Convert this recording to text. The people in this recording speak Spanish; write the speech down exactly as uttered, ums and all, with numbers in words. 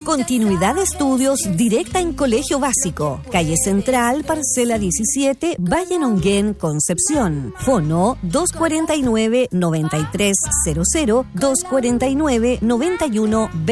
Continuidad de estudios directa en Colegio Básico. Calle Central, parcela diecisiete, Valle Nonguén, Concepción. Fono dos cuatro nueve, nueve tres cero cero, dos cuatro nueve, nueve uno